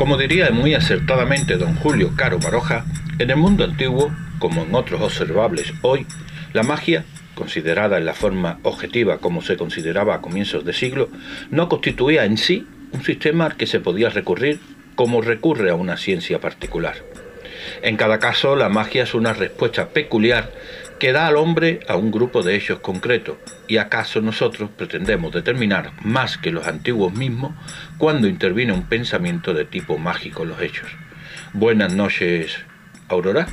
Como diría muy acertadamente don Julio Caro Baroja, en el mundo antiguo, como en otros observables hoy, la magia, considerada en la forma objetiva como se consideraba a comienzos de siglo, no constituía en sí un sistema al que se podía recurrir como recurre a una ciencia particular. En cada caso, la magia es una respuesta peculiar que da al hombre a un grupo de hechos concretos, y acaso nosotros pretendemos determinar más que los antiguos mismos cuándo interviene un pensamiento de tipo mágico en los hechos. Buenas noches, Aurora.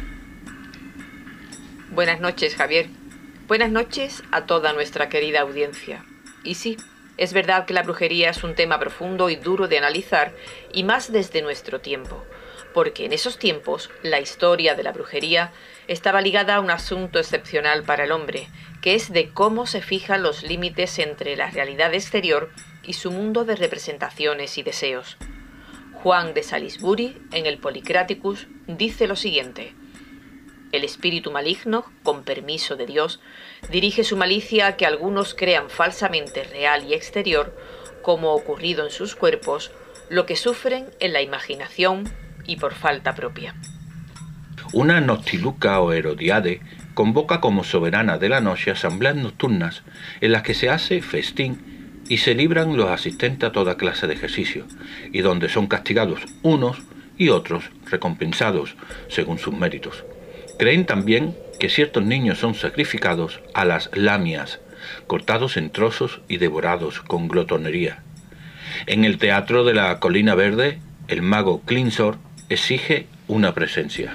Buenas noches, Javier. Buenas noches a toda nuestra querida audiencia. Y sí, es verdad que la brujería es un tema profundo y duro de analizar, y más desde nuestro tiempo, porque en esos tiempos la historia de la brujería estaba ligada a un asunto excepcional para el hombre, que es de cómo se fijan los límites entre la realidad exterior y su mundo de representaciones y deseos. Juan de Salisbury, en el Polycraticus, dice lo siguiente: el espíritu maligno, con permiso de Dios, dirige su malicia a que algunos crean falsamente real y exterior, como ocurrido en sus cuerpos, lo que sufren en la imaginación y por falta propia. Una Noctiluca o Herodiade convoca como soberana de la noche asambleas nocturnas en las que se hace festín y se libran los asistentes a toda clase de ejercicio, y donde son castigados unos y otros recompensados según sus méritos. Creen también que ciertos niños son sacrificados a las lamias, cortados en trozos y devorados con glotonería. En el teatro de la Colina Verde, el mago Klingsor exige una presencia.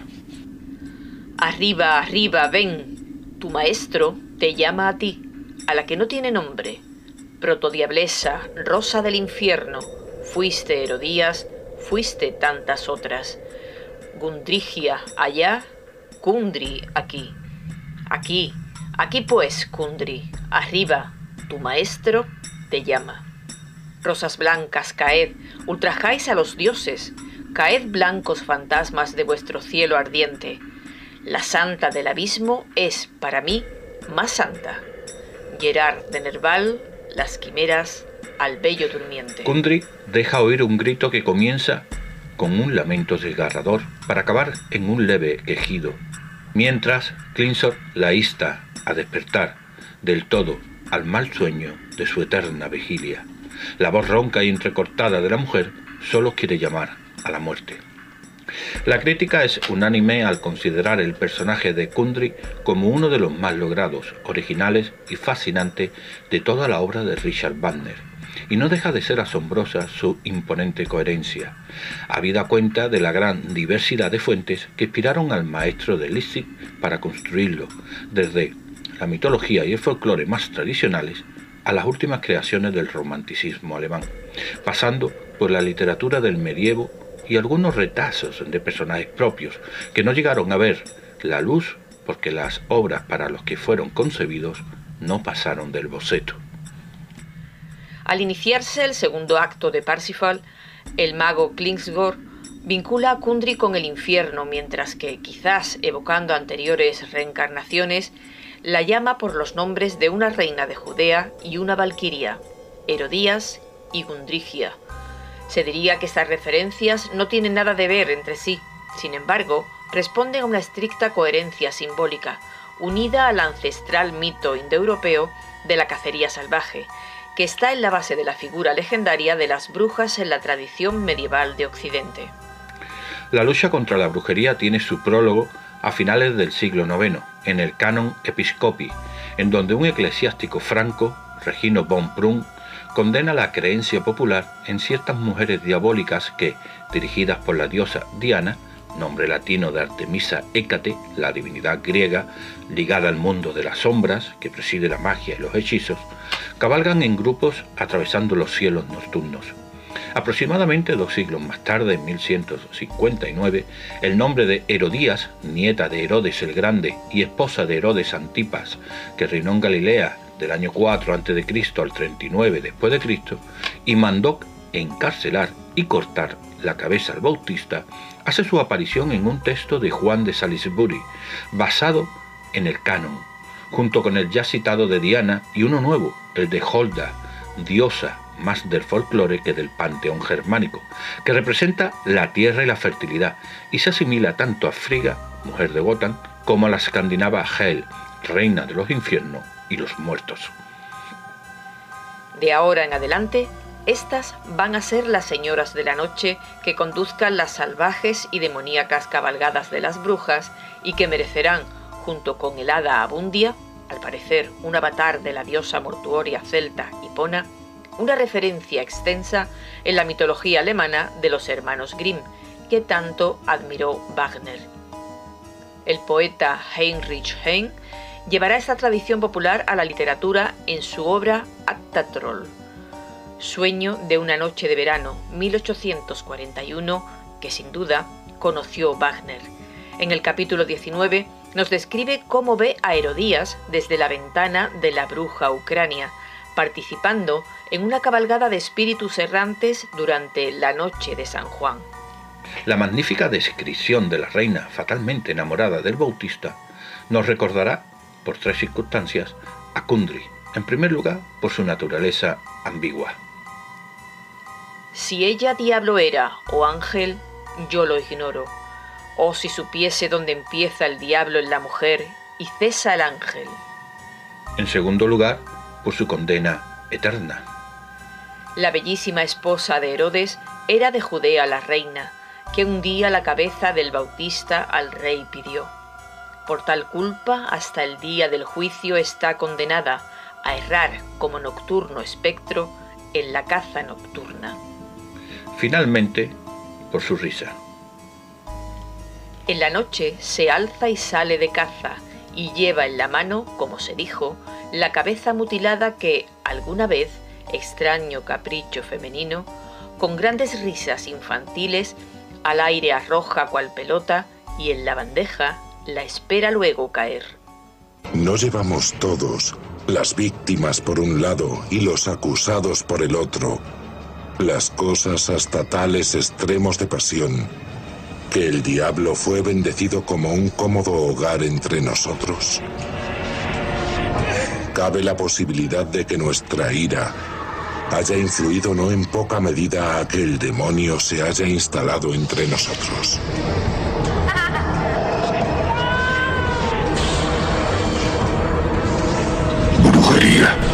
Arriba, arriba, ven. Tu maestro te llama a ti, a la que no tiene nombre. Protodiablesa, rosa del infierno, fuiste Herodías, fuiste tantas otras. Gundrigia allá, Kundry aquí. Aquí pues, Kundry, arriba, tu maestro te llama. Rosas blancas, caed, ultrajáis a los dioses, caed blancos fantasmas de vuestro cielo ardiente. La santa del abismo es, para mí, más santa. Gerard de Nerval, las quimeras, al bello durmiente. Kundry deja oír un grito que comienza con un lamento desgarrador para acabar en un leve quejido, mientras Klingsor la insta a despertar del todo al mal sueño de su eterna vigilia. La voz ronca y entrecortada de la mujer solo quiere llamar a la muerte. La crítica es unánime al considerar el personaje de Kundry como uno de los más logrados, originales y fascinantes de toda la obra de Richard Wagner, y no deja de ser asombrosa su imponente coherencia, habida cuenta de la gran diversidad de fuentes que inspiraron al maestro de Leipzig para construirlo, desde la mitología y el folclore más tradicionales a las últimas creaciones del romanticismo alemán, pasando por la literatura del medievo y algunos retazos de personajes propios que no llegaron a ver la luz porque las obras para los que fueron concebidos no pasaron del boceto. Al iniciarse el segundo acto de Parsifal, el mago Klingsor vincula a Kundry con el infierno, mientras que, quizás evocando anteriores reencarnaciones, la llama por los nombres de una reina de Judea y una valquiria, Herodías y Gundrigia. Se diría que estas referencias no tienen nada de ver entre sí, sin embargo, responden a una estricta coherencia simbólica, unida al ancestral mito indoeuropeo de la cacería salvaje, que está en la base de la figura legendaria de las brujas en la tradición medieval de Occidente. La lucha contra la brujería tiene su prólogo a finales del siglo IX, en el Canon Episcopi, en donde un eclesiástico franco, Regino von Prun, condena la creencia popular en ciertas mujeres diabólicas que, dirigidas por la diosa Diana, nombre latino de Artemisa Hécate, la divinidad griega ligada al mundo de las sombras, que preside la magia y los hechizos, cabalgan en grupos atravesando los cielos nocturnos. Aproximadamente 2 siglos más tarde, en 1159, el nombre de Herodías, nieta de Herodes el Grande y esposa de Herodes Antipas, que reinó en Galilea del año 4 a.C. al 39 después de Cristo, y mandó encarcelar y cortar la cabeza al Bautista, hace su aparición en un texto de Juan de Salisbury, basado en el canon, junto con el ya citado de Diana y uno nuevo, el de Holda, diosa, más del folclore que del panteón germánico, que representa la tierra y la fertilidad, y se asimila tanto a Frigga, mujer de Wotan, como a la escandinava Hel, reina de los infiernos y los muertos. De ahora en adelante, estas van a ser las señoras de la noche que conduzcan las salvajes y demoníacas cabalgadas de las brujas y que merecerán, junto con el hada Abundia, al parecer un avatar de la diosa mortuoria celta Hipona, una referencia extensa en la mitología alemana de los hermanos Grimm, que tanto admiró Wagner. El poeta Heinrich Heine llevará esta tradición popular a la literatura en su obra Attatroll, Sueño de una noche de verano, 1841, que sin duda conoció Wagner. En el capítulo 19 nos describe cómo ve a Herodías desde la ventana de la bruja Ucrania, participando en una cabalgada de espíritus errantes durante la noche de San Juan. La magnífica descripción de la reina fatalmente enamorada del Bautista nos recordará, por tres circunstancias, a Kundry. En primer lugar, por su naturaleza ambigua. Si ella diablo era o ángel, yo lo ignoro. O si supiese dónde empieza el diablo en la mujer y cesa el ángel. En segundo lugar, por su condena eterna. La bellísima esposa de Herodes era de Judea la reina, que hundía la cabeza del Bautista al rey pidió. Por tal culpa, hasta el día del juicio está condenada a errar como nocturno espectro en la caza nocturna. Finalmente, por su risa. En la noche se alza y sale de caza y lleva en la mano, como se dijo, la cabeza mutilada que, alguna vez, extraño capricho femenino, con grandes risas infantiles, al aire arroja cual pelota y en la bandeja la espera luego caer. No llevamos todos, las víctimas por un lado y los acusados por el otro, las cosas hasta tales extremos de pasión, que el diablo fue bendecido como un cómodo hogar entre nosotros. Cabe la posibilidad de que nuestra ira haya influido no en poca medida a que el demonio se haya instalado entre nosotros. Brujería.